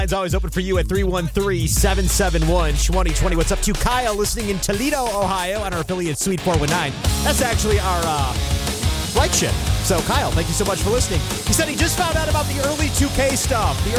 It's always open for you at 313-771-2020. What's up to Kyle listening in Toledo, Ohio on our affiliate Suite 419. That's actually our right shift. So, Kyle, thank you so much for listening. He said he just found out about the early 2K stuff. The